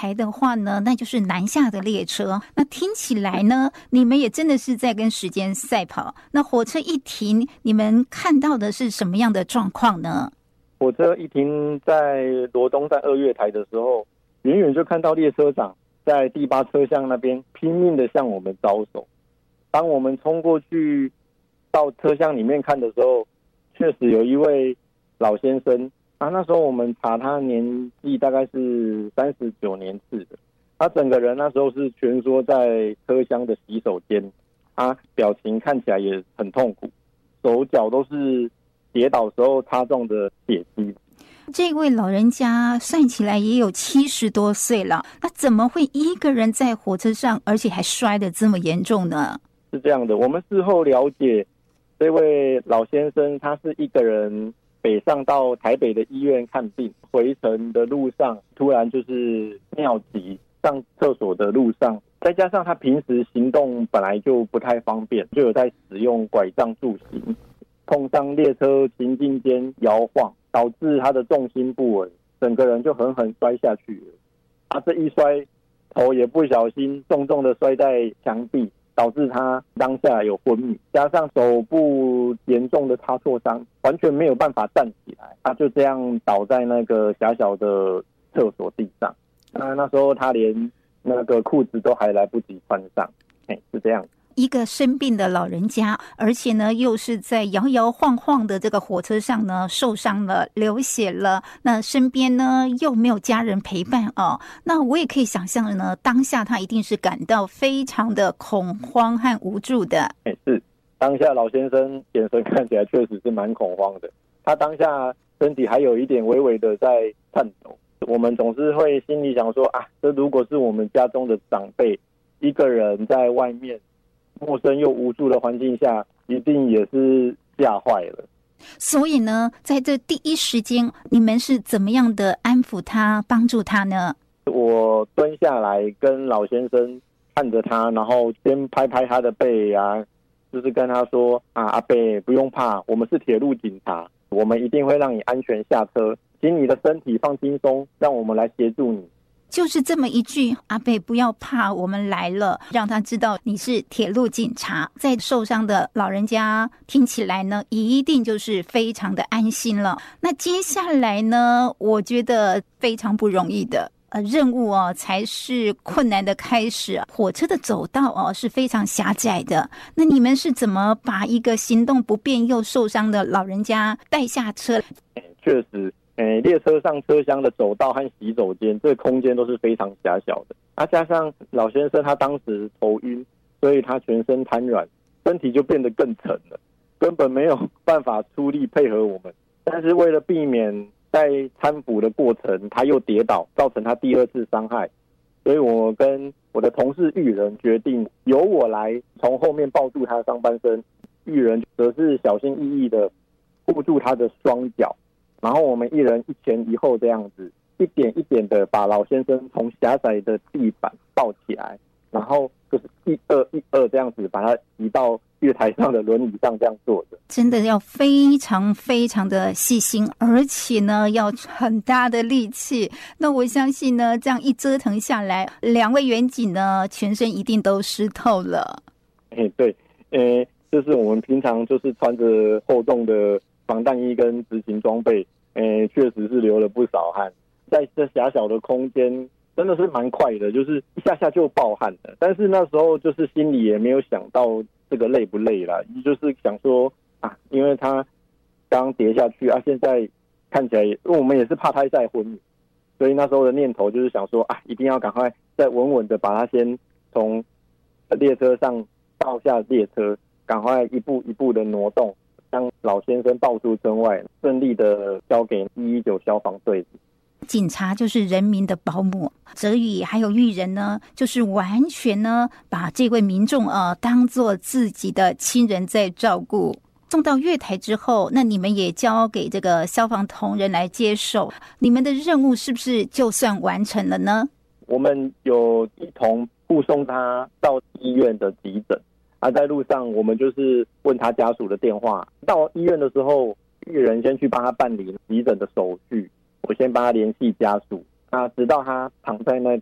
台的话呢，那就是南下的列车。那听起来呢，你们也真的是在跟时间赛跑。那火车一停，你们看到的是什么样的状况呢？ 火车一停在罗东站2月台的时候，远远就看到列车长在第8车厢那边拼命的向我们招手。当我们冲过去到车厢里面看的时候，确实有一位老先生啊，那时候我们查他年纪大概是39年次的，他整个人那时候是蜷缩在车厢的洗手间，他表情看起来也很痛苦，手脚都是跌倒时候擦撞的血迹。 这位老人家算起来也有70多岁了，那怎么会一个人在火车上，而且还摔得这么严重呢？ 是这样的，我们事后了解，这位老先生他是一个人北上到台北的医院看病，回程的路上突然就是尿急，上厕所的路上，再加上他平时行动本来就不太方便，就有在使用拐杖助行，碰上列车行进间摇晃，导致他的重心不稳，整个人就狠狠摔下去了。他这一摔，头也不小心重重的摔在墙壁，导致他当下有昏迷，加上手部严重的擦挫伤，完全没有办法站起来，他就这样倒在那个狭小的厕所地上。那时候他连那个裤子都还来不及穿上，是这样。 一个生病的老人家，而且呢又是在摇摇晃晃的这个火车上呢受伤了，流血了，那身边呢又没有家人陪伴哦，那我也可以想象呢，当下他一定是感到非常的恐慌和无助的。 是，当下老先生眼神看起来确实是蛮恐慌的，他当下身体还有一点微微的在颤抖。我们总是会心里想说啊，这如果是我们家中的长辈一个人在外面陌生又无助的环境下，一定也是吓坏了。 所以呢，在这第一时间，你们是怎么样的安抚他、帮助他呢？ 我蹲下来跟老先生看着他，然后先拍拍他的背啊，就是跟他说啊，阿伯不用怕，我们是铁路警察，我们一定会让你安全下车，请你的身体放轻松，让我们来协助你。 就是这么一句，阿伯不要怕，我们来了，让他知道你是铁路警察。在受伤的老人家听起来呢，一定就是非常的安心了。那接下来呢，我觉得非常不容易的任务哦，才是困难的开始。火车的走道哦是非常狭窄的，那你们是怎么把一个行动不便又受伤的老人家带下车？ 确实。列车上车厢的走道和洗手间，这个空间都是非常狭小的。加上老先生他当时头晕，所以他全身瘫软，身体就变得更沉了，根本没有办法出力配合我们。但是为了避免在搀扶的过程他又跌倒，造成他第2次伤害，所以我跟我的同事玉人决定由我来从后面抱住他的上半身，玉人则是小心翼翼的护住他的双脚。然后我们一人一前一后这样子，一点一点的把老先生从狭窄的地板抱起来，然后就是一二这样子把他移到月台上的轮椅上这样坐着。 真的要非常非常的细心，而且呢要很大的力气。那我相信呢，这样一折腾下来，2位员警呢全身一定都湿透了。 对，就是我们平常就是穿着厚重的防弹衣跟执勤装备，确实是流了不少汗。在这狭小的空间真的是蛮快的，就是一下下就爆汗了。但是那时候就是心里也没有想到这个累不累啦，就是想说啊，因为他刚跌下去啊，现在看起来因为我们也是怕他再昏迷，所以那时候的念头就是想说啊，一定要赶快再稳稳的把他先从列车上倒下列车，赶快一步一步的挪动，将老先生抱出村外，顺利的交给119消防队。 警察就是人民的保姆，哲宇还有玉人呢，就是完全呢把这位民众当作自己的亲人在照顾。送到月台之后，那你们也交给这个消防同仁来接手，你们的任务是不是就算完成了呢？ 我们有一同护送他到医院的急诊，在路上我们就是问他家属的电话。到医院的时候，玉人先去帮他办理急诊的手续，我先帮他联系家属。直到他躺在那